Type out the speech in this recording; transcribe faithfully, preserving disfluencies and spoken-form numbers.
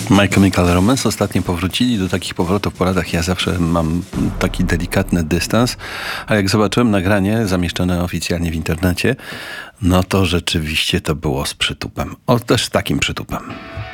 My Chemical Romance ostatnio powrócili do takich powrotów po latach. Ja zawsze mam taki delikatny dystans, a jak zobaczyłem nagranie zamieszczone oficjalnie w internecie, no to rzeczywiście to było z przytupem. O, też z takim przytupem.